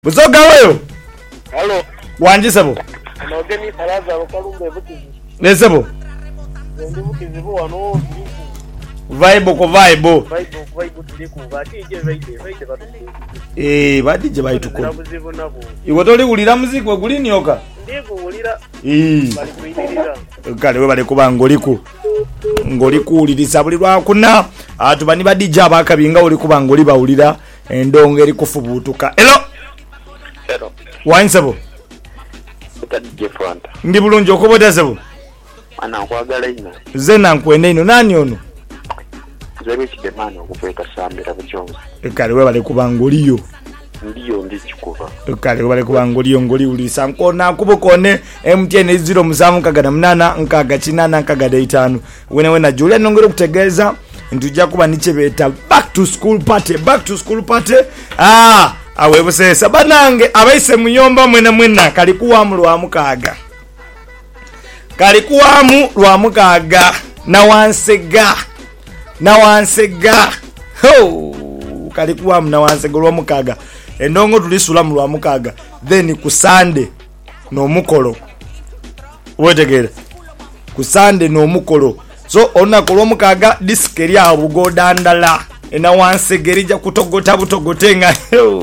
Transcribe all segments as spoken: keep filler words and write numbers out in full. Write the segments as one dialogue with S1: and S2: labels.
S1: Busoga wewe.
S2: Hello.
S1: Wanje sabo.
S2: No gemi salaza bakalumbe bukizi.
S1: Ne sabo.
S2: Ndi bukizi bo wano.
S1: Vibe ko vibe.
S2: Vibe vibe tuliku bati je vibe vibe batu.
S1: Eh badi je baituko.
S2: Nabuzivo nabo.
S1: Iwo toli kulira muziki we guli nyoka.
S2: Ndiko ulira.
S1: Eh.
S2: Bali kuyimirira.
S1: Kale we bali kuba ngoliku. Ngoliku ulirisa buli lwakuna. Atu bani badi je abakabinga uli kuba ngoli bawulira endongo eri kufubutuka. Hello.
S2: Hello.
S1: Wansabo.
S2: Utadije Fanta.
S1: Ndi bulungi okobota sabo.
S2: Ana kwagala ina.
S1: Zena nkwende ino nani ono?
S2: Zero kidemano okupeka sambira bujonzi.
S1: Kale we bali kuba ngoliyo.
S2: Ndiyo ndichikuva.
S1: Kale we bali kuba ngoliyo ngoli ulisa nkona kubukone M T N zero musanvu kagada munana nkaga chinana nkagada itano. Wena wena Julia nongere kutegeza ntujja kuba nichebeta back to school party back to school party. Ah awe busesa banange abaise munyomba mwena mwena kalikuwa lwa mukaga kalikuwa mu lwa mukaga na wansega na wansega ho kalikuwa mu na wansega lwa mukaga endongo tulisula mu lwa mukaga then ku Sunday no mukolo wetegera ku Sunday no mukolo so ona ko lwa mukaga diskeri ya bugodandala ena wansegerija kutogota butogotenga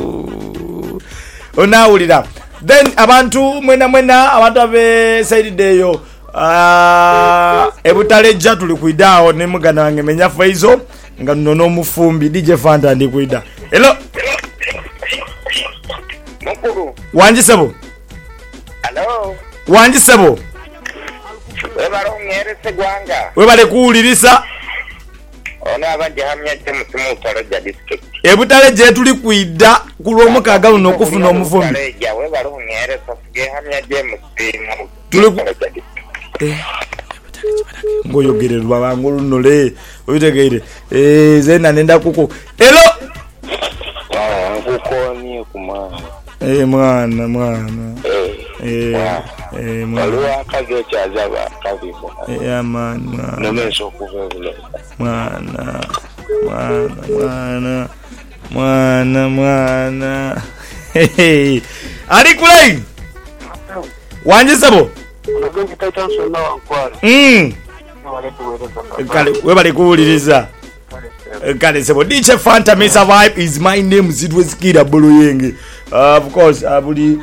S1: onawulira then abantu mwena mwena abantu abe side deyo ah uh, ebutaleja tuli kuidao ne mugana wange menya faizo nga nono mufumbi D J Fanta ndi kuida. Hello
S2: Mukuru.
S1: Wanje sabo.
S2: Hello.
S1: Wanje sabo.
S2: Webaro ngerese gwanga.
S1: Webale kuulirisa.
S2: Ona abanje hamya je musimu utaraja district.
S1: Ebutale je tuli kuida kulwo mukaga luno kufuna omufumbi.
S2: Utaraja webaro ngerese fuge hamya je musimu.
S1: Tuli eh ngoyogere lwabango luno le oitegeire eh zena nenda kuko. Hello.
S2: Ah ukoni kumana.
S1: Eh mwana mwana. Eh eh mwana.
S2: Alwa kaje chazaba kabibo.
S1: Eh mwana.
S2: Nomeso kuvevule.
S1: Mwana mwana mwana mwana mwana hey ali kulai wanje sabo
S2: Nagongi titan so na wankwara.
S1: mm
S2: Wale tuweleza.
S1: kale we bali kuuliriza kale sabo D J Fanta Mesa Vibe is my name zidwe skira bolo yenge uh, of course abuli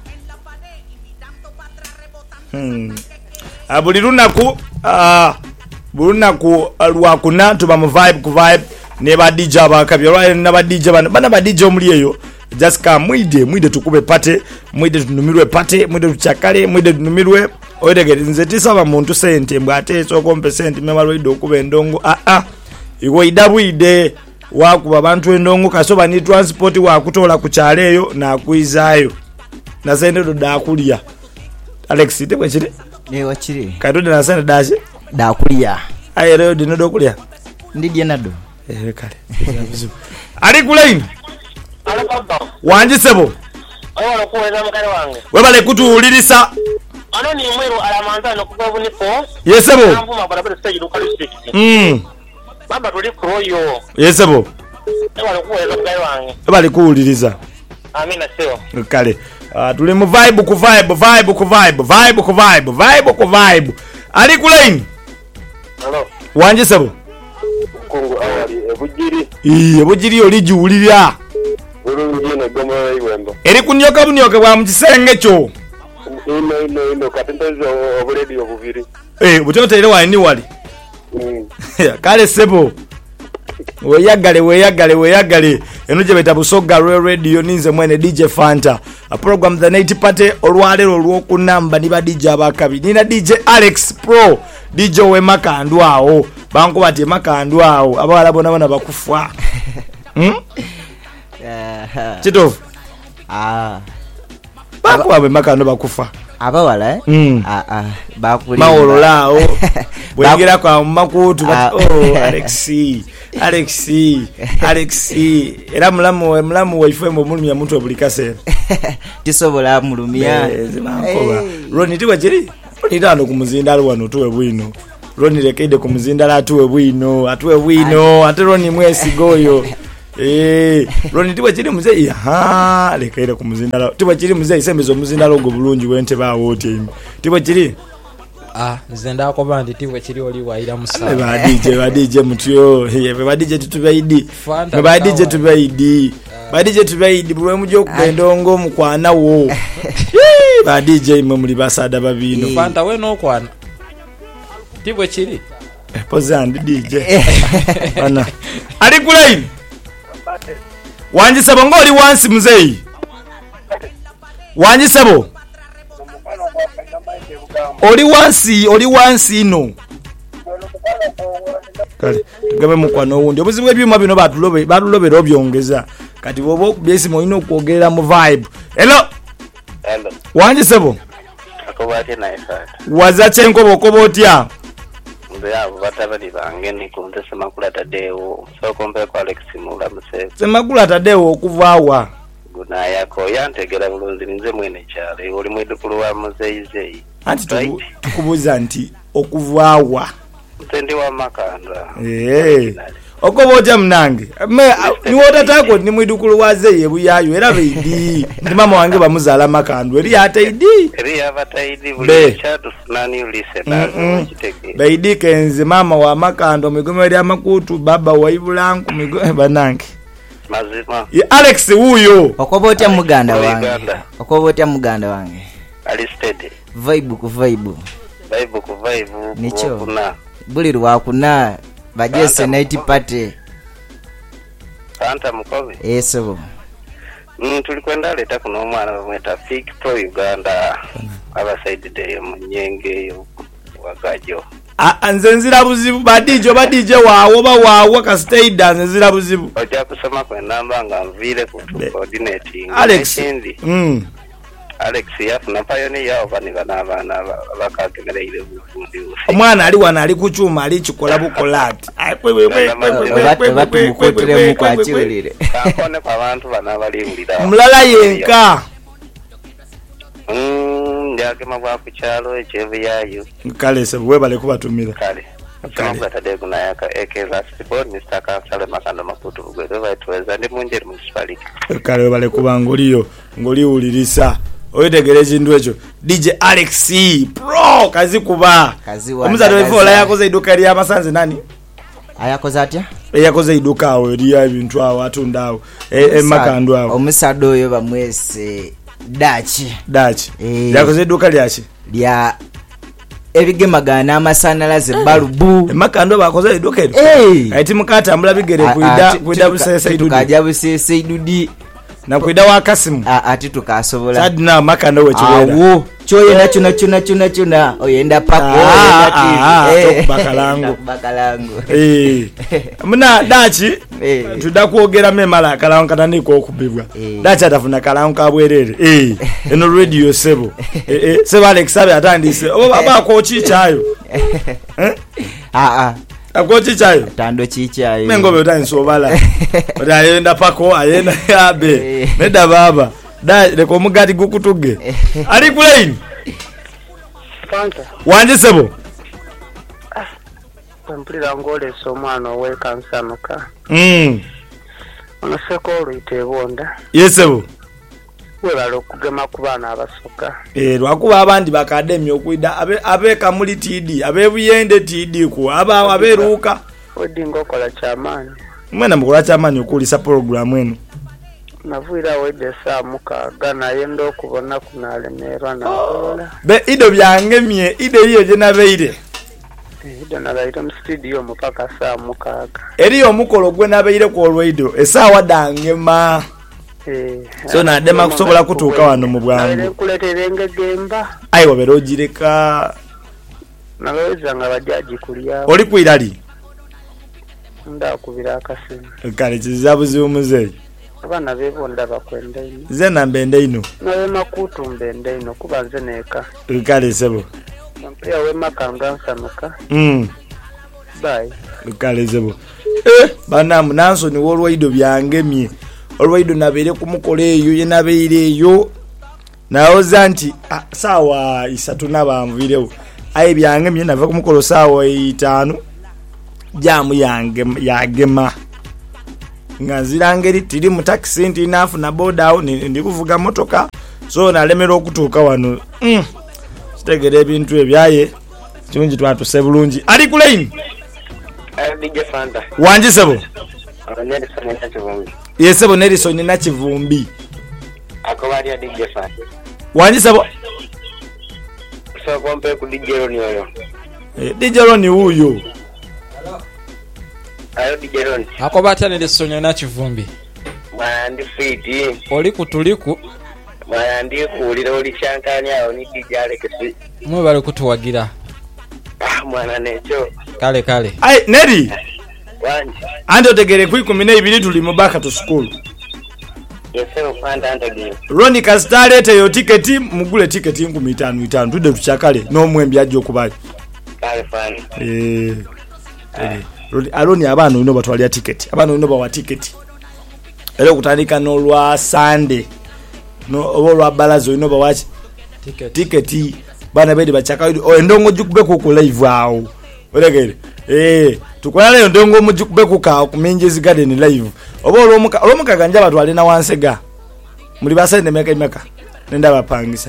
S1: hmm abuli runaku ah burunaku lwakuna tuba mu vibe ku vibe ne ba D J abakabye lwa na ba D J bana bana ba D J omuli eyo just come mwide mwide tukube pate mwide tunumirwe pate mwide tuchakale mwide tunumirwe oyegere nze tisaba muntu sente mbate so kompe sente memalo ido kuba endongo a a iwo idabwide wakuba abantu endongo kasoba ni transport wakutola ku kyaleyo na kuizayo na sente do da kulia Alex ite kwechire
S3: ne wachire
S1: kadode na sente dashi
S3: da kulia
S1: aye leo dino do kulia
S3: ndije nado
S1: eh kale ali kulaini
S2: Ale baba.
S1: wanje sebo
S2: Ayo kuweza mukale wange.
S1: webale kutuulirisa
S2: Ano ni mwero alamanza no kubabu niko.
S1: yesebo
S2: Nambu mabarabara stage local district.
S1: mm
S2: Baba tuli kroyo.
S1: yesebo
S2: Ewa kuweza mukale wange.
S1: webale kuulirisa
S2: Amina sio.
S1: kale uh, tuli mu vibe ku vibe vibe ku vibe vibe ku vibe vibe ku vibe ali kulaini
S2: Hello.
S1: wanje sebo
S2: Kongo awali ebujiri.
S1: iye bujiri oli juulira
S2: Bulungi ne gomo iwembo.
S1: eri kunyoka bunyoka bwa mu kisenge kyo
S2: Ino ino ino katentezo obuledi obubiri.
S1: eh butotere wani wali
S2: Mm.
S1: kale sebo weyagale weyagale weyagale eno gye beta busoga radio ninze mwene D J Fanta a program the night party olwalero olwokunamba niba D J abakabi nina D J Alex Pro D J we makandu awo banko bati makandu awo abawala bona bona bakufa hm chitofu
S3: ah
S1: banko abe makandu bakufa
S3: abawala eh
S1: mm.
S3: ah ah bakuli
S1: maololao bwengira kwa makutu but oh Alex Alex Alex era mulamu mulamu waife mu mulumya muntu obulikase
S3: tisobola mulumya
S1: zibankoba Roni tiwa jeri nitano kumuzindala wano tuwe bwino Roni lekede kumuzindala atuwe bwino atuwe bwino ate Roni mwesi goyo eh loni tibwe kiri muzeyi ha lekaire ku muzindalo tibwe kiri muzeyi sembezo muzindalo go bulungi wente bawo oti tibwe kiri
S4: ah zenda ko bandi tibwe kiri oli waira musa
S1: ba D J ba D J mutyo he ba D J tutubaidi ba D J tubaidi ba D J tubaidi bulwe mujyo kugenda mukwana wo ba D J mwe muri basada babino
S4: fanta we no kwana tibwe kiri
S1: pozandi D J ana ali kulaini wanjisabo ngoli wansi muzeyi wanjisabo oli wansi oli wansi no kale gabe mukwano wundi obuzibu ebyuma bino batulobe batulobera obyongeza kati bobo kubyesi moino kuogerera mu vibe hello
S2: hello
S1: wanjisabo
S2: akobate na isa
S1: waza chenko bokobotya
S2: ya batabali bange ni kumte semakula tadeo so kompe kwa Alex Mula mse
S1: semakula tadeo okuvaawa
S2: guna yako yantegera bulunzi nze mwene cyale oli mwedukulu wa muzeize
S1: anti tukubuza nti okuvaawa
S2: mtendi wa makanda
S1: eh okobotya mnange me ni wotatako ni mwidukulu wazeye buyayo era beidi ndi mama wange bamuzala makandwe eri ataidi
S2: eri abataidi buli chatu nani ulise na kiteke
S1: beidi kenze mama wa makando migomeri amakutu baba wa ibulanku migo banange
S2: mazima
S1: ye Alex huyo
S3: okobotya muganda wange okobotya muganda wange
S2: ali steady
S3: vibe ku vibe
S2: vibe ku vibe
S3: nicho
S2: kuna
S3: buli rwakuna bajese night party
S2: Santa mukobe
S3: eso
S2: mm tulikwenda leta kuno omwana bamweta Fik Pro Uganda abasaidi de munyenge yo wagajo
S1: a anzenzira buzibu badijo badijo wawo ba wawo ka stay dance nzira buzibu
S2: oja kusoma kwa namba nga mvile ku coordinating
S1: Alex mm
S2: Alex yafuna payoni yao bani bana bana bakagemera ile bufundi
S1: omwana ali wana ali kuchuma ali chikola bukolati ai kwewe
S3: kwewe batu mukotere mukwachirire
S2: kakone kwa bantu bana bali ulira
S1: mlala yenka
S2: mm yake mabwa ku chalo echevu yayo
S1: kale se bwe bale kubatumira
S2: kale kama tade kuna yaka ekeza sport Mister Kansale makanda makutu bugwe baitweza ndi munjeri municipality
S1: kale bale kubangoliyo ngoli ulirisa oyetegere chindu echo D J Alex Pro kazi kuba omuzado wefola yakoze iduka lya masanze nani
S3: ayakoze atya
S1: yakoze iduka awo lya ebintu awo atundawo e makando awo
S3: omusado oyo bamwese dachi
S1: dachi yakoze iduka lyachi
S3: lya ebigemagana amasanyalaze balubu
S1: makando bakoze iduka ero ati mukatambula bigere kuida kuida busese idudi
S3: tukaja busese idudi
S1: na kuida wa Kasimu
S3: a ati tukasobola
S1: sadna makando wechiweda
S3: awo choye nacho nacho nacho nacho na oyenda pako
S1: eh bakalangu
S3: bakalangu
S1: eh muna dachi tuda kuogera memala kalangu katani ko kubibwa dachi atafuna kalangu kabwerere eh eno radio sebo eh eh sebo Alex abe atandise oba ko chichayo eh
S3: a a
S1: akochi chayo
S3: tando chichayo
S1: mengobe utansobala utayenda pako ayenda yabe neda baba da leko mugati gukutuge ali kulaini
S2: Fanta
S1: wanje sebo
S2: mpulira ngole somwana we kansanuka
S1: mm
S2: ono sekolo itebonda
S1: yesebo
S2: we balo kugema ku bana abasoka
S1: eh lwakuba abandi bakademi okuida abe abe kamuli T D abe buyende T D ku aba aberuka
S2: odingo okola kyamaanyi
S1: mwena mukola kyamaanyi okulisa program eno
S2: navuira wede saa mukaga naye ndo okubona kunalemerwa nakola
S1: be ido byangemye ide iyo je nabeire
S2: ido nabeire mu studio mupaka saa mukaga
S1: eri omukolo gwe nabeire ku olweido esawa dangema
S2: eh
S1: so na dema kusobola kutuuka wano mu bwangu
S2: kuletere ngegemba
S1: ayi wabero gireka
S2: naloweza nga bajaji kuliya
S1: oli kwirali
S2: nda kubira akasimu
S1: kale kizabuzi umuze
S2: abana bebonda bakwenda ino
S1: zena mbende ino
S2: nawe makutu mbende ino kubanze neka
S1: kale sebo
S2: mpya we makanga nsanuka
S1: mm
S2: bye
S1: kale sebo eh bana munanso ni wolwaido byangemye olwaido nabere kumukole eyo ye nabeire eyo naoza nti ah, sawa isatu nabamvirewo ayi byangemye nava kumukolo sawa itano jamu yange yagema nga nzirangeri tiri mu taxi nti nafu na boda awo ndi kuvuga motoka so nalemera okutuuka wano mm. Sitegera ebintu ebyaye kirungi twatuse bulungi ali ku line
S2: D J Fanta
S1: wangi sebo
S2: Nelson Nakivumbi
S1: yesebo Nelson Nakivumbi
S2: akobalia D J Fanta
S1: wangi sebo
S2: so kompe ku D J Roni oyo
S1: eh, D J Roni huyo
S2: ayo D J Roni
S4: akobata Nelson Nakivumbi
S2: mwandi fiti
S4: oli kutuliku
S2: mwandi kuulira oli shankanya awo ni D J Alex
S4: mwe bali kutuwagira
S2: ah mwana necho
S4: kale kale
S1: ai Neri
S2: wanji
S1: andi otegere ku ikumi na ibiri tuli mu back to school
S2: yesebo Fanta antagire
S1: Roni kastalete yo tiketi mugule tiketi nkumi itaano itaano tudde tuchakale n'omwembi ajja okubayo
S2: kale Fanta
S1: eh eh Roni Aroni abana ino batwalya tiketi abana ino bawa tiketi era okutandika n'olwa Sunday no olwa balazo ino bawachi
S4: ticket
S1: tiketi bana bedi bachaka o endongo jukube ku live awo olegere eh tukola leo ndongo mujukube ku ka ku Minji's Garden live obo olomuka olomuka ganja batwale na wansega muri basende meka imeka nenda bapangisa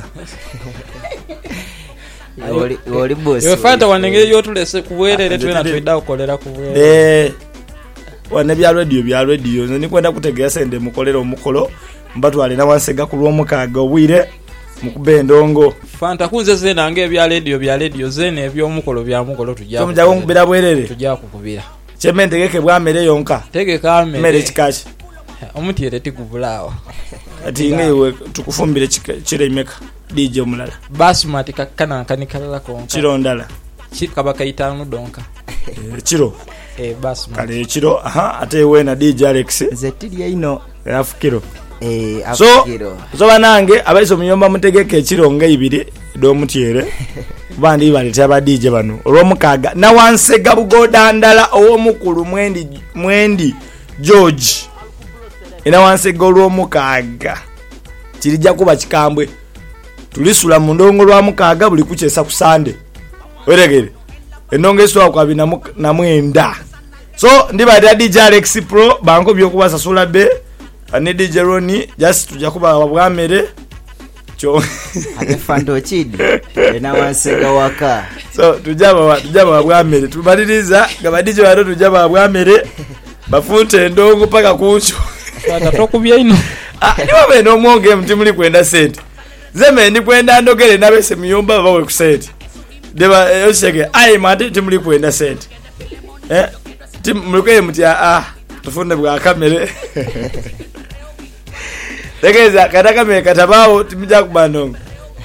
S3: oli oli boss
S4: yo Fanta wanenge yo tulese kubwerere twena twida ukolera kubwerere
S1: eh wane bya radio bya radio nzi kwenda kutegera sende mukolera omukolo mbatwale na wansega ku lwomukaga obwire mukube endongo
S4: Fanta kunze zena nge bya radio bya radio zene ebyo mukolo bya mukolo tujja
S1: tumja ngubira bwerere
S4: tujja kukubira
S1: chemente geke bwa mere yonka
S4: tege kame
S1: mere chikashi
S4: omuti yete tikubulawo
S1: ati ngewe tukufumbire chire imeka D J mulala
S4: basmati kakana kanikalala konka
S1: chiro ndala
S4: chikabaka itanu donka
S1: e, chiro
S4: eh basmati
S1: kale chiro aha ate wena D J Alex
S3: zetiri ino
S1: afukiro
S3: eh
S1: so
S3: afukiro
S1: so banange abaiso muyomba mutegeke chiro nga ibiri do mutiere bandi bali taba D J bano olwomukaga na wansega bugoda ndala owo mukulu mwendi mwendi George ina wansega olwomukaga kirijja kuba kikambwe tulisula mu ndongo lwa mukaga buli kukyesa ku Sunday weregere endongo eswa kwa bina na mwenda so ndibadde D J Alex Pro banko byokuba sasula be ani D J Roni just tujja kuba wabwamere cho
S3: ate Fanta chidi ena wansega waka
S1: so tujaba tujaba wabwamere tubaliriza gaba D J waro tujaba wabwamere bafunte endongo paka kuncho
S4: Fanta tokubya ino
S1: ah niba beno mwonge mtimuli kwenda sente zeme ndi kwenda ndogere nabese miyomba bawe ku sente deba yoshege ai mate timuli kwenda sente eh timulikoye muti ah tufunde bwa kamere tegeza kataka me katabawo timija kubandonga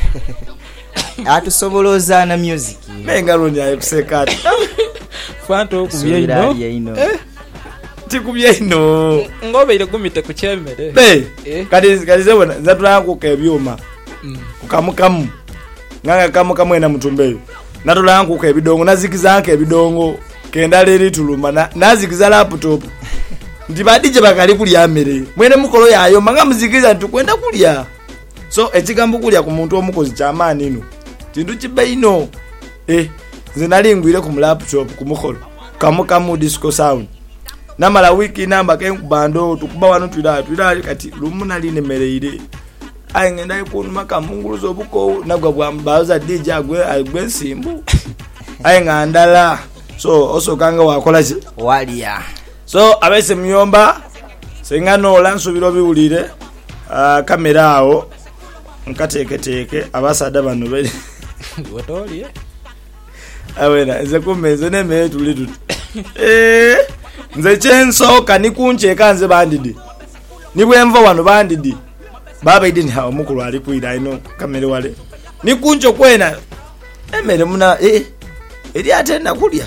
S3: atusoboloza na music
S1: menga roni ayesekati
S4: Fanta okubya ino
S3: ino
S1: tikubye ino
S4: ngobe ile gumite kuchemere
S1: be
S4: eh
S1: kati kati zebona zatula ku kebyuma
S4: mm.
S1: kukamukamu nganga kamukamu ena mutumbeyo natula ku kebidongo nazikiza nke ebidongo kenda leri tuluma na nazikiza laptop ndi badije bakali kulya amere mwene mukolo yayo manga muzikiza tukwenda kulya so ekigambo kulya ku muntu omukozi chamani ino tindu kibe ino eh zinalingwire ku laptop ku mukolo kamukamu disco sound namala wiki namba kenkubando tukuba wano twira twira kati lumuna line mereire ayengenda ikunuma kamunguluzo buko nagwa bwambaza D J agwe agwe simbu ayenga ndala so oso kanga wakola ki
S3: walia
S1: so abese myomba sengano lansubiro biwulire uh, kamera awo nkateke teke abasada bano bali
S4: wotoli
S1: awena ze kumeze neme tuli tut eh nze chenso kanikunche kanze bandidi nibwemva wano bandidi baba idini hawo mukulu ali kuida ino kamera wale nikuncho kwena emere muna eh eri atenda kulya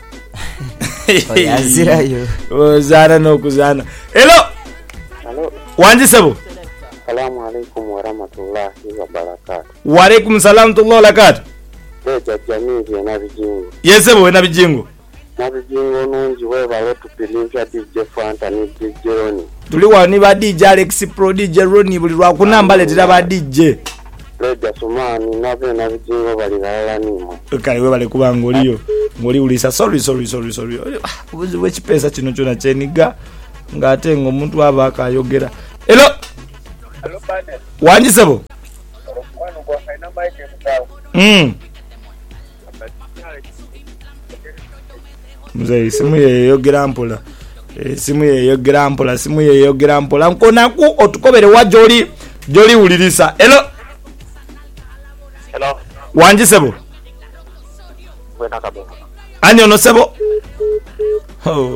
S3: yazirayo
S1: ozana no kuzana hello
S2: Hello.
S1: wanji sebo
S2: Assalamu alaikum wa rahmatullahi wa barakatuh.
S1: wa alaikum salam tullah lakat
S2: Deja jamii na bijingo.
S1: yesebo wena bijingo
S2: Na bijingo nunji wewe wetu pilinja D J Fanta ni D J Roni.
S1: tuli wani ba D J Alex Pro D J Roni buli lwa kunamba letira ba D J
S2: Deja sumani nabe na bijingo bali lala nimo.
S1: kale we bale kuba ngoliyo ngoli ulisa sorry sorry sorry sorry ubuzi we chipesa kino chona cheniga ngate ngo omuntu aba akayogera. Hello.
S5: Hello bane.
S1: Wanjisebo.
S5: Omwana gwa kaina maike mutawo.
S1: Mm. Mzee simu ye yogera mpola. E, simu ye yogera mpola, simu ye yogera mpola. Nkona ku otukobere wa joli joli ulirisa. Hello.
S5: Hello.
S1: Wanjisebo.
S5: Wena kabo.
S1: Ani ono sebo. Oh.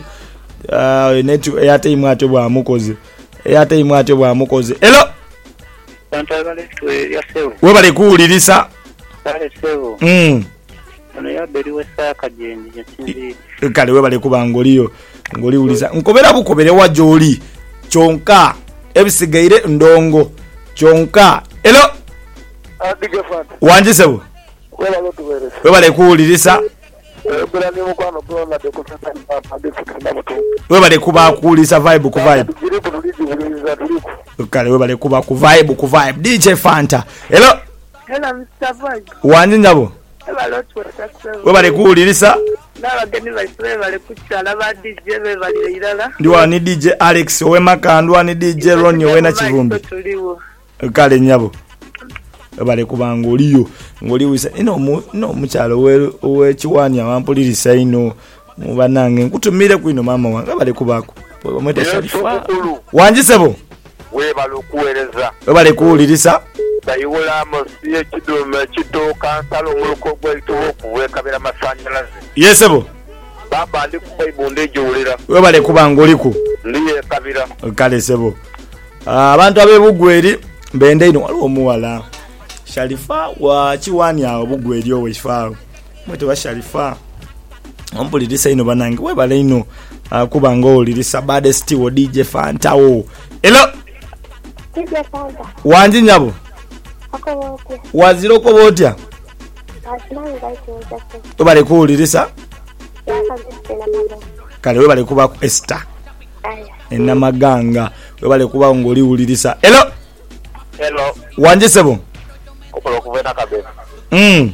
S1: Ah, netu yate imwate bwa mukozi. Yate imwate bwa mukozi. Hello.
S5: Tantagale twe yasewo.
S1: We bali kuulirisa.
S5: Kale sewo.
S1: Mm.
S5: Ono yaberi wesa kajenji yasinzi.
S1: Kale we bali kuba ngoliyo. Ngoli ulisa. Nkobera bukobere wa joli. Chonka. Ebisigaire ndongo. Chonka. Hello.
S5: Adige fata.
S1: Wanjisebo.
S5: Wela lotu wele.
S1: We bali kuulirisa.
S5: Bula ni mukwano bula de kutata papa de kutanda mutu.
S1: We bali kuba kuulisa vibe ku vibe.
S5: Biri bulidi buliza tuliko.
S1: Kale we bali kuba ku vibe ku vibe. D J Fanta. Hello.
S6: Hello Mister Vibe.
S1: Wanjinjabo.
S6: Hello lot wa taxi.
S1: We bali kuulirisa.
S6: N'abageni baiswe bali kukyala ba D J be bali irala.
S1: Ndiwa ni D J Alex owe makandwa ni D J Ronnie owe na kivumbi. Kale nyabo. Bale kubanga oliyo ngoliwisa ino mu no mukyalo we we chiwani awampulirisa ino mubanange nkutumire kwino mama wange bale kubako bamwete Sharifa wanjisebo
S5: We balokuwereza.
S1: we bale kuulirisa
S5: Bayiwola amasiye kidume kitoka nsalo muluko gwe tuwo kuwe kabira masanyalaze.
S1: yesebo
S5: Baba ndi kubayibunde jowulira.
S1: we bale kubanga oliku
S5: Ndiye kabira.
S1: kale sebo abantu abebugweri mbende ino waliwo muwala Sharifa wa chiwani awo bugweri owe chifawo mwete wa Sharifa ompulirisa ino banange we bale ino uh, kubanga olirisa baddest wo D J Fanta wo. Hello.
S7: D J Fanta.
S1: Wanji nyabo.
S7: Akobote.
S1: Waziro ko botya.
S7: Asinanga ito
S1: we bale kuulirisa.
S7: yakazitela maganga.
S1: Kale we bale kuba ku Esther.
S7: Aya.
S1: Enna maganga we bale kuba ngoli ulirisa. Hello.
S5: Hello.
S1: Wanje sebo.
S5: Kopolo kuvena kabeza.
S1: Mm.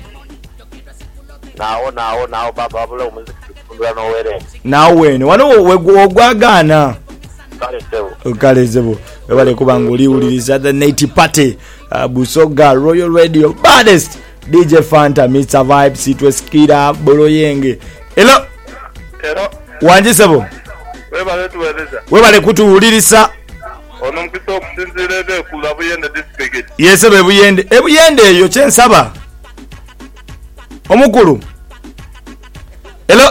S5: Nawo nawo nawo baba abula umuziki kundura no were.
S1: Nawe ne wano ogwagana.
S5: Kale sewo.
S1: Kale sebo we bale kuba ngoli ulirisa the night party. Uh, Busoga Royal Radio baddest D J Fanta Mister Vibe Sitwe Skida Boloyenge. Hello.
S5: Hello.
S1: Wanje sebo.
S5: We bale tuwereza.
S1: We bale kutuulirisa.
S5: Ono mpito okusinzira ebe kula buyende district.
S1: Yese be buyende. E buyende eyo kyensaba. Omukulu. Hello.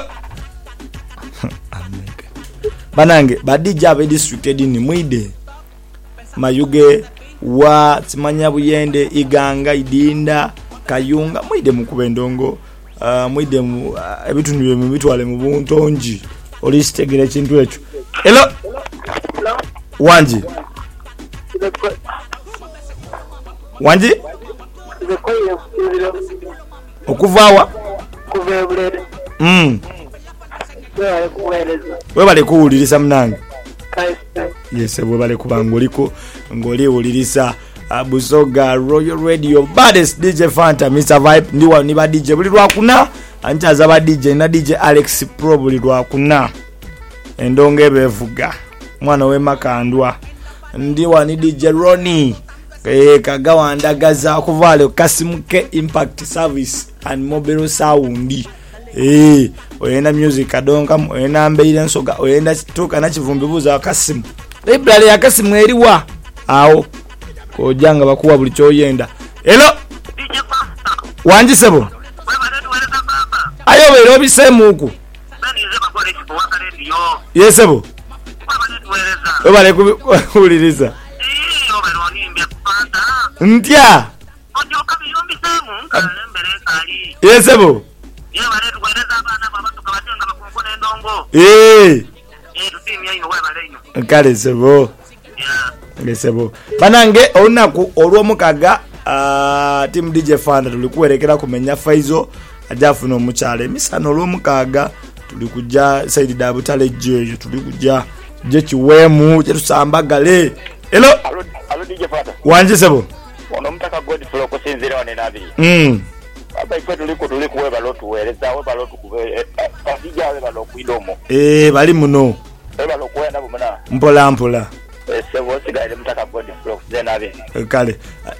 S1: Banange badija abe district edini mwide. Mayuge wa tsimanya buyende iganga idinda kayunga mwide mukube ndongo. Uh, mwide mu uh, ebitundu bye bitwale mu buntonji. Oli sitegere kintu ekyo. Hello. Wanji. Wanji? Okuvawa?
S6: Kuvebulere.
S1: Mm.
S6: Bale kuwereza.
S1: We bale kuwulirisa mnange.
S6: Kaisa.
S1: Yes, we bale kubanga oliko ngoli ulirisa Busoga Royal Radio baddest D J Fanta Mister Vibe ndiwa ni ba D J buli lwakuna anchaza ba D J na D J Alex Pro buli lwakuna endonge bevuga mwana we makandwa ndiwa ni D J Ronnie eh kagawandagaza kuvale Kasimuke Impact Service and Mobile Sound eh oyenda music adonka oyenda mbeire nsoga oyenda tuka na kivumbi buza Kasimu library ya Kasimu eriwa awo kojanga bakuwa buli choyenda. Hello.
S6: D J Fanta.
S1: Wanji sebo.
S6: We bale tuwereza baba.
S1: Ayo bero bisemu huku.
S6: Bani zema kwa lechipo waka radio.
S1: Yesebo.
S6: We bale tuwereza.
S1: We bale kuuliriza.
S6: Iyo bero nimbya Fanta.
S1: Ntya.
S6: Ojo kabiyombi semu kalembere kali.
S1: Yesebo.
S6: Ye bale tuwereza abana baba tukabatenga bakunkone ndongo.
S1: Eh.
S6: Eh tutimya ino we bale ino.
S1: Kale sebo.
S6: Yeah.
S1: Ngesebo. Banange olunaku olw'omukaga uh, team D J Fanta tulikuwerekera kumenya Faizo ajafuna omukyale misano olw'omukaga tulikuja Saidi Dabutale jeyo tulikuja je kiwemu je tusambagale. Hello.
S5: Alo alo D J Fanta.
S1: Wanje sebo.
S5: Ono mtaka God flow kusinzira wane nabiri.
S1: Mm.
S5: Baba ikwe tuliko tuliko we balo tuwereza we balo tukuwe. Kadija we balo kuidomo.
S1: Eh bali muno.
S5: eba lokwenda bumuna
S1: mpola mpola
S5: ese wosigaire mutaka body flow then abe
S1: kale